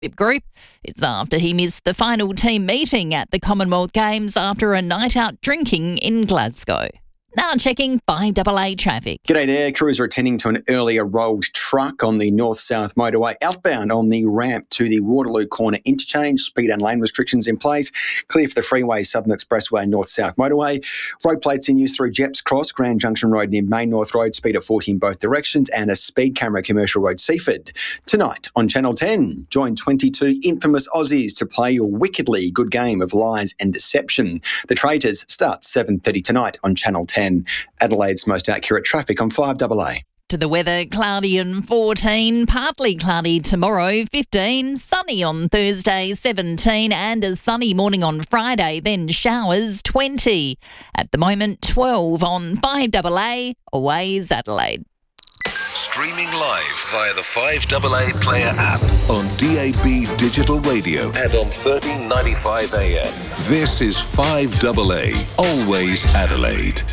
Group. It's after he missed the final team meeting at the Commonwealth Games after a night out drinking in Glasgow. Now checking 5AA traffic. G'day there. Crews are attending to an earlier rolled truck on the north-south motorway outbound on the ramp to the Waterloo Corner interchange. Speed and lane restrictions in place. Clear for the freeway, Southern Expressway, north-south motorway. Road plates in use through Jeps Cross, Grand Junction Road near Main North Road, speed of 40 in both directions, and a speed camera Commercial Road, Seaford. Tonight on Channel 10, join 22 infamous Aussies to play your wickedly good game of lies and deception. The Traitors starts 7:30 tonight on Channel 10. Adelaide's most accurate traffic on 5AA. To the weather, cloudy and 14, partly cloudy tomorrow, 15, sunny on Thursday, 17, and a sunny morning on Friday, then showers, 20. At the moment, 12 on 5AA, Always Adelaide. Streaming live via the 5AA Player app on DAB Digital Radio and on 1395 AM. This is 5AA, Always Adelaide.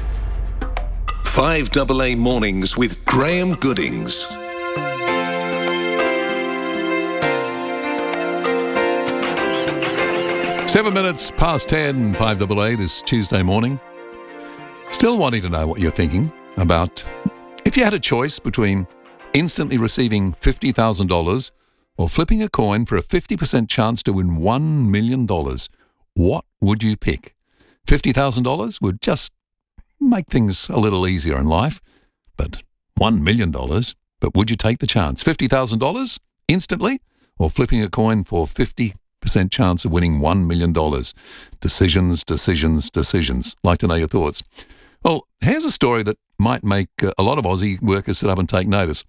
5AA Mornings with Graham Goodings. Seven minutes past 10, 5AA this Tuesday morning. Still wanting to know what you're thinking about if you had a choice between instantly receiving $50,000 or flipping a coin for a 50% chance to win $1 million. What would you pick? $50,000 would just make things a little easier in life, but $1 million. But would you take the chance? $50,000 instantly or flipping a coin for 50% chance of winning $1 million? Decisions, decisions, decisions. Like to know your thoughts. Well, here's a story that might make a lot of Aussie workers sit up and take notice.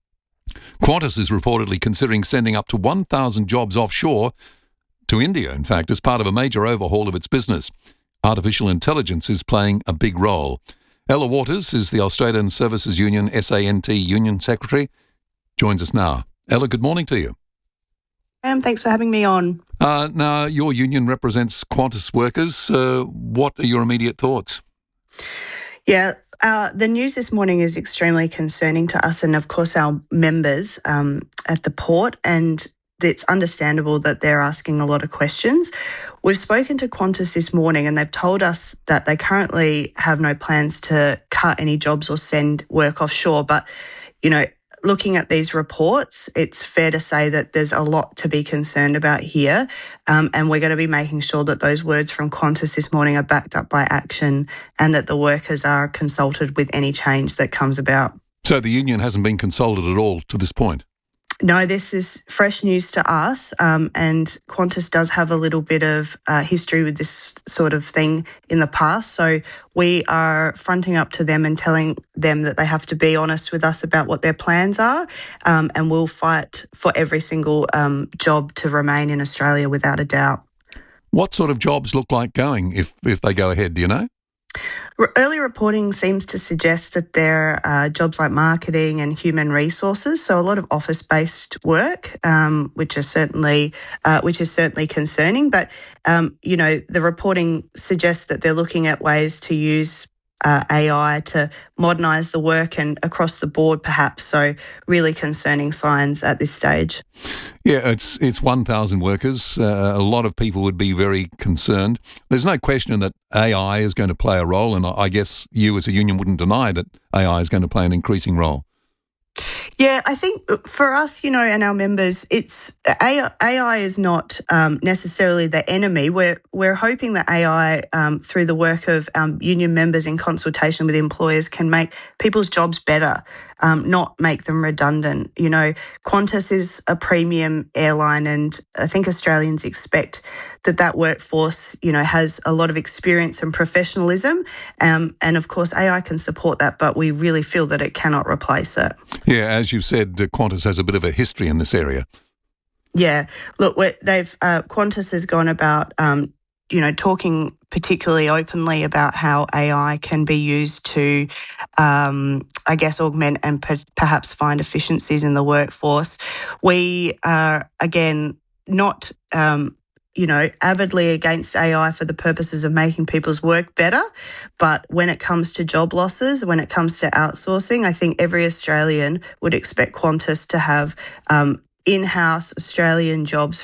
Qantas is reportedly considering sending up to 1,000 jobs offshore to India, in fact, as part of a major overhaul of its business. Artificial intelligence is playing a big role. Ella Waters is the Australian Services Union SANT Union Secretary. Joins us now. Ella, good morning to you. Thanks for having me on. Now, your union represents Qantas workers. What are your immediate thoughts? Yeah, the news this morning is extremely concerning to us and, of course, our members at the port, and it's understandable that they're asking a lot of questions. We've spoken to Qantas this morning and they've told us that they currently have no plans to cut any jobs or send work offshore. But, you know, looking at these reports, it's fair to say that there's a lot to be concerned about here. And we're going to be making sure that those words from Qantas this morning are backed up by action and that the workers are consulted with any change that comes about. So the union hasn't been consulted at all to this point? No, this is fresh news to us, and Qantas does have a little bit of history with this sort of thing in the past. So we are fronting up to them and telling them that they have to be honest with us about what their plans are, and we'll fight for every single job to remain in Australia without a doubt. What sort of jobs look like going if they go ahead, do you know? Early reporting seems to suggest that there are jobs like marketing and human resources, so a lot of office-based work, which is certainly concerning. But you know, the reporting suggests that they're looking at ways to use AI to modernise the work and across the board, perhaps. So really concerning signs at this stage. Yeah, it's 1,000 workers. A lot of people would be very concerned. There's no question that AI is going to play a role, and I guess you as a union wouldn't deny that AI is going to play an increasing role. Yeah, I think for us, you know, and our members, it's AI is not necessarily the enemy. We're hoping that AI, through the work of union members in consultation with employers, can make people's jobs better, not make them redundant. You know, Qantas is a premium airline, and I think Australians expect that workforce, you know, has a lot of experience and professionalism. And of course, AI can support that, but we really feel that it cannot replace it. Yeah, as you've said, Qantas has a bit of a history in this area. Yeah, look, Qantas has gone about, you know, talking particularly openly about how AI can be used to, I guess, augment and perhaps find efficiencies in the workforce. We are, again, not you know, avidly against AI for the purposes of making people's work better. But when it comes to job losses, when it comes to outsourcing, I think every Australian would expect Qantas to have in-house Australian jobs